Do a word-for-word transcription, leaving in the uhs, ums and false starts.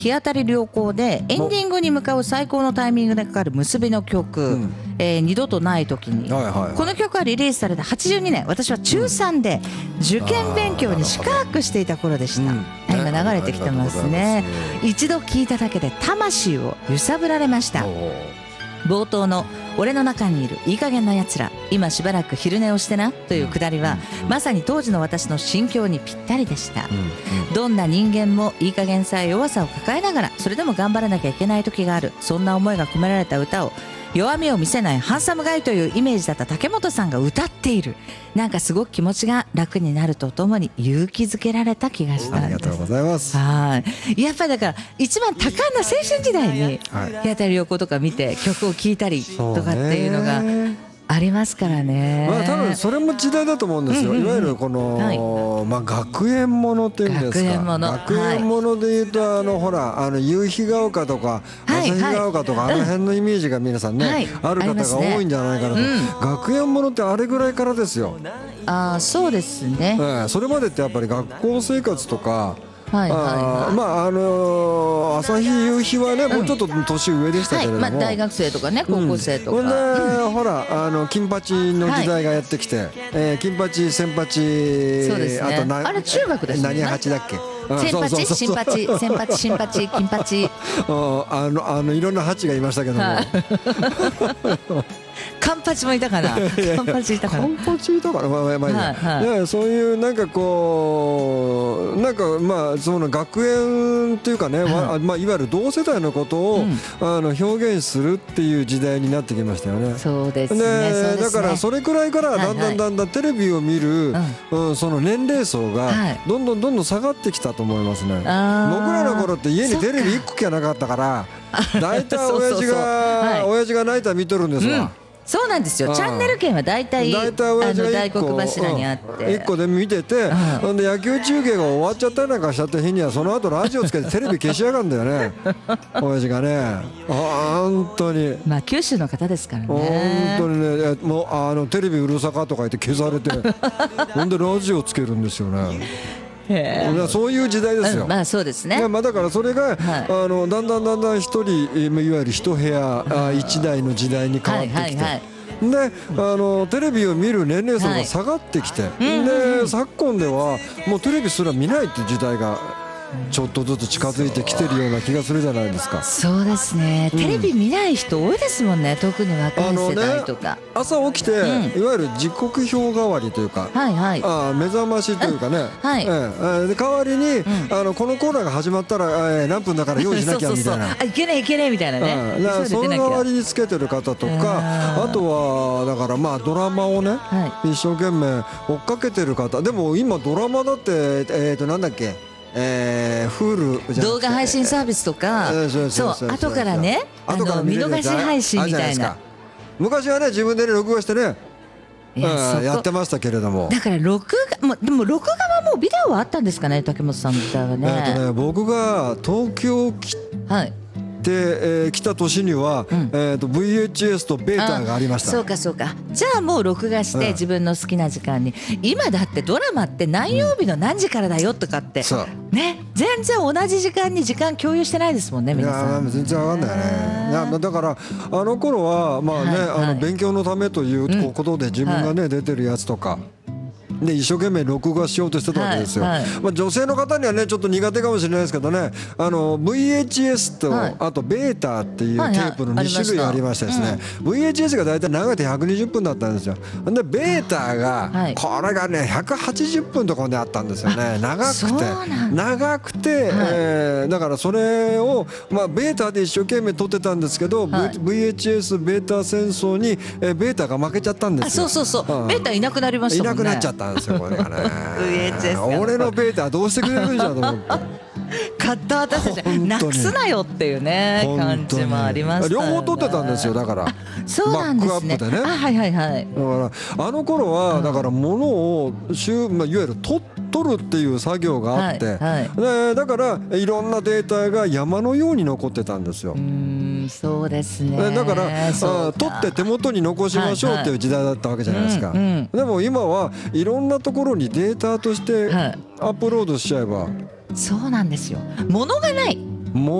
日当たり良好でエンディングに向かう最高のタイミングでかかる結びの曲、うん、えー、二度とない時に、はいはいはい、この曲はリリースされたはちじゅうにねん、私はちゅうさんで受験勉強に四苦八苦していた頃でした、うん、今流れてきてますね。一度聴いただけで魂を揺さぶられました。冒頭の俺の中にいるいい加減なやつら、今しばらく昼寝をしてなというくだりは、まさに当時の私の心境にぴったりでした。どんな人間もいい加減さえ弱さを抱えながらそれでも頑張らなきゃいけない時がある、そんな思いが込められた歌を弱みを見せないハンサムガイというイメージだった竹本さんが歌っている。なんかすごく気持ちが楽になるとともに勇気づけられた気がしたんです。 ありがとうございます。 はい、やっぱりだから一番多感な青春時代に日当たり良好とか見て曲を聴いたりとかっていうのがありますからね。 まあ多分それも時代だと思うんですよ、うんうんうん、いわゆるこの、はい、まあ、学園ものっていうんですか、学園もの、学園ものでいうと、はい、あのほらあの夕日が丘とか朝日が丘とか、はいはい、あの辺のイメージが皆さんね、はい、ある方が多いんじゃないかなと、ね、うん、学園ものってあれぐらいからですよ。 あ、そうですね、 えー、それまでってやっぱり学校生活とか、 はいはいはい、 まああのー、朝日夕日はね、うん、もうちょっと年上でしたけれども、 はい、まあ、大学生とかね、高校生とか、 うん、で、うん、ほらあの金八の時代がやってきて、はい、えー、金八千八、 そうですね、あとな、あれ中学ですね、 何八だっけ、 千八、新八、千八、新八、金八あのあのいろんな八がいましたけども、はいカンパチもいたかな。カンパチいたかな。 カンパチいたかな。まあまあまあ、はいはい、そういうなんかこうなんかまあその学園っていうかね、はい、まあいわゆる同世代のことを、うん、あの表現するっていう時代になってきましたよね。 そうですね。 で、だからそれくらいからだんだんだんだんテレビを見る、はいはい、うん、その年齢層がどんどんどんどん下がってきたと思いますね。僕らの頃って家にテレビいっこしかなかったから、大体親父が親父がナイター見とるんですわ。うん、 そうなんですよ。チャンネル権は大体あの大黒柱にあっていっこで見てて、ほんで野球中継が終わっちゃったりなんかしたって日にはその後ラジオつけてテレビ消しやがるんだよね。親父がね、本当に。まあ九州の方ですからね。 本当にね、もうあのテレビうるさかとか言って消されて、ほんでラジオつけるんですよね。そういう時代ですよ。 うん、まあそうですね。 まあだからそれが、はい、あのだんだんだんだん一人いわゆる一部屋一台の時代に変わってきて。はいはいはい、であのテレビを見る年齢層が下がってきて、はい、で昨今ではもうテレビすら見ないっていう時代がちょっとずつ近づいてきてるような気がするじゃないですか。 そうですね、テレビ見ない人多いですもんね、特に若い世代とか、ね、 朝起きて、うん、いわゆる時刻表代わりというか、はいはい、あ目覚ましというかね、はい、えー、で代わりに、うん、あのこのコーナーが始まったら、えー、何分だから用意しなきゃみたいなあ、いけねえいけねえみたいなね、 うん、だからその代わりにつけてる方とか、あとはだからまあドラマをね、はい、一生懸命追っかけてる方、でも今ドラマだってえっとなんだっけ、えー、Hulu 動画配信サービスとか、そう後からね、あの見逃し配信みたいな。 昔はね自分でね録画してね、や, うん、やってましたけれども、 だから録画もでも録画はもうビデオはあったんですかね、竹本さんみたいなね。 えーとね僕が東京来はいで、えー、来た年には、うん、えー、と ブイエイチエス とベータがありました。 そうかそうか。じゃあもう録画して自分の好きな時間に、うん、今だってドラマって何曜日の何時からだよとかって、うん、ね、全然同じ時間に時間共有してないですもんね、皆さん。 いや全然わかんないね。いやだからあの頃はまあね、はいはい、あの勉強のためということで自分がね、うん、出てるやつとかで一生懸命録画しようとしてたわけですよ。はいはい、まあ、女性の方にはねちょっと苦手かもしれないですけどね、あの ブイエイチエス と、はい、あとベータっていうテープのに種類ありましてですね、うん、ブイエイチエス が大体長くてひゃくにじゅっぷんだったんですよ。でベータが、はい、これがねひゃくはちじゅっぷんとかであったんですよね。長くて長くて、はい、えー、だからそれを、まあ、ベータで一生懸命撮ってたんですけど、はい、ブイエイチエス ベータ戦争に、えー、ベータが負けちゃったんですよ。 あ、そうそうそう、うん、ベータいなくなりましたもんね。 いなくなっちゃったんですよこれがね。 ブイエイチエス俺のベータどうしてくれるんじゃと思って買った私たちなくすなよっていうね感じもありましたね。 両方撮ってたんですよ。だからそうなんですね。 バックアップでね。 あ、はいはいはい。 だからあの頃はだから物をしゅ、まあ、いわゆる撮取るっていう作業があって、はいはい、でだからいろんなデータが山のように残ってたんですよ。 うーん、そうですね。 だからあ取って手元に残しましょうっていう時代だったわけじゃないですか。でも今はいろんなところにデータとしてアップロードしちゃえば、 そうなんですよ。物がない。 もう